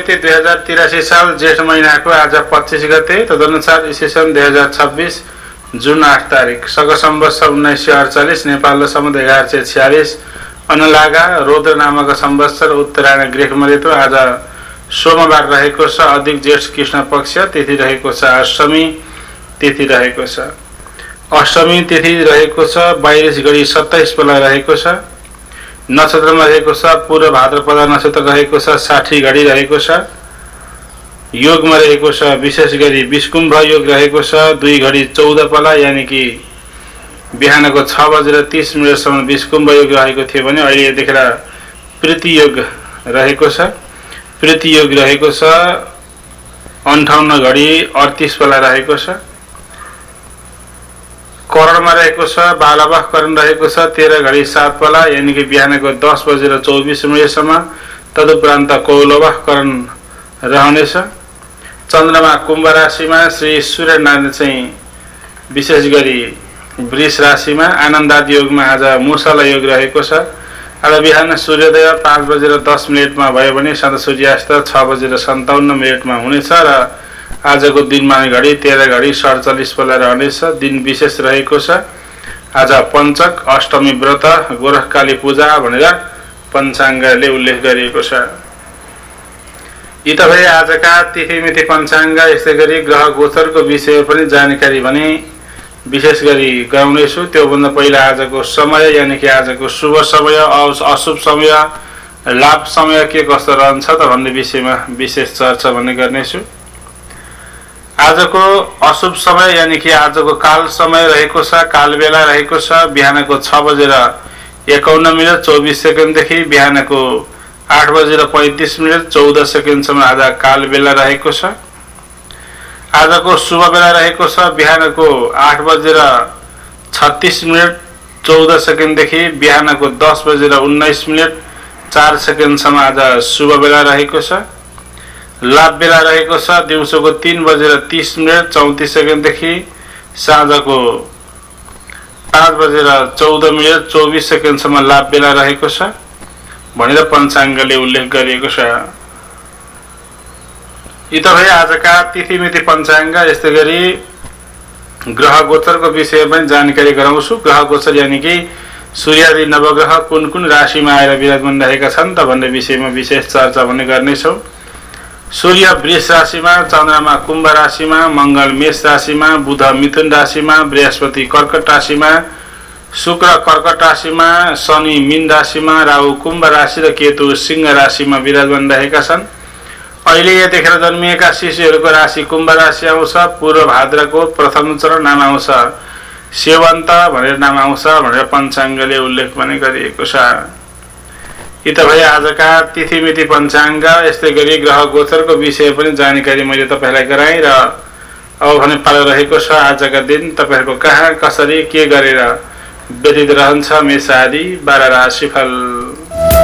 मिति 2083 साल जेठ महिनाको आज 25 गते, तदनुसार ईस्वी सन् 2026 जुन 8 तारिक, शक संवत्सर 1948, नेपाल सम्वत 1146, अनलागा रौद्र नामक संवत्सर उत्तरायण गृह ऋतु आज सोमबार रहेको छ। अधिक जेठ कृष्ण पक्ष, तिथि रहेको छ अष्टमी तिथि रहेको छ। अष्टमी तिथि रहेको छ 22 गरी 27 बेला रहेको छ। नक्षत्रमा रहेको छ पूर्व भाद्रपद नक्षत्र रहेको छ 60 घडी रहेको छ। योगमा रहेको छ विशेष गरी विषकुम्भ योग रहेको छ 2 घडी 14 बेला, यानी कि बिहानको 6:30 सम्म विषकुम्भ योग रहेको थियो भने अहिले यतिखेर प्रीति योग रहेको छ। प्रीति योग रहेको छ 58 घडी 38 बेला रहेको छ। करणमा रहेको छ बालवाह करण रहेको छ 13 घडी 7 बेला, यानी कि बिहानको 10:24 सम्म। तदुपरान्त कौलवाह करण रहनेछ। चन्द्रमा कुम्भ राशिमा, श्री सूर्यनारायण चाहिँ विशेष गरी वृष राशिमा। आनन्दादि योगमा आज मुसला योग रहेको छ। आज बिहान सूर्योदय 5:10 भयो भने सन्ध्या सूर्यास्त 6:57 हुनेछ र आजको दिनमा घडी 13 घडी 47 बेला रहनेछ। दिन विशेष रहेको छ। आज पञ्चक, अष्टमी व्रत, गोरखकाली पूजा भनेर पञ्चाङ्गले उल्लेख गरिएको छ। यी त भए आजका तिथि मिति पञ्चाङ्ग। यस्तै गरी ग्रह गोचरको विषय पनि जानकारी भने विशेष गरी गराउनेछु। त्योभन्दा पहिला आजको समय, यानी कि आजको शुभ समय, अशुभ समय, लाभ समय के कस्तो रहन्छ त भन्ने विषयमा विशेष चर्चा भन्ने गर्नेछु। आजको अशुभ समय, यानी कि आजको काल समय रहेको छ, काल बेला रहेको छ बिहानको 6:51 देखि बिहानको 8:35 14 आज काल बेला रहेको छ। आजको शुभ बेला रहेको छ बिहानको 8:36 14 देखि बिहानको 10:19 4 आज शुभ बेला रहेको छ। लाभ बेला रहेको छ दिउँसोको 3:30 34 देखि साँझको 5:14 24 लाभ बेला रहेको छ भनेर पञ्चाङ्गले उल्लेख गरिएको छ। यी त भए आजका तिथि मिति पञ्चाङ्ग। यस्तै गरी ग्रह गोचरको विषय पनि जानकारी गराउँछु। ग्रह गोचर यानी कि सूर्यादि नवग्रह कुन कुन राशिमा आएर विराजमान रहेका छन् त भन्ने विषयमा विशेष चर्चा भन्ने गर्नेछौँ। सूर्य वृष राशिमा, चन्द्रमा कुम्भ राशिमा, मङ्गल मेष राशिमा, बुध मिथुन राशिमा, बृहस्पति कर्कट राशिमा, शुक्र कर्कट राशिमा, शनि मीन राशिमा, राहु कुम्भ राशि र केतु सिंह राशिमा विराजमान रहेका छन्। अहिले यतिखेर जन्मिएका शिशुहरूको राशि कुम्भ राशि आउँछ। पूर्व भाद्रको प्रथम चरण नाम आउँछ सेवन्त भनेर नाम आउँछ भनेर पञ्चाङ्गले उल्लेख पनि गरिएको छ। यी त भए आजका तिथि मिति पञ्चाङ्ग। यस्तै गरी ग्रह गोचरको विषय पनि जानकारी मैले तपाईलाई गराएँ र अब भने पालो रहेको छ आजका दिन तपाईहरुको कहाँ कसरी के गरेर व्यतीत रहन्छ मेष आदि 12 राशिफल।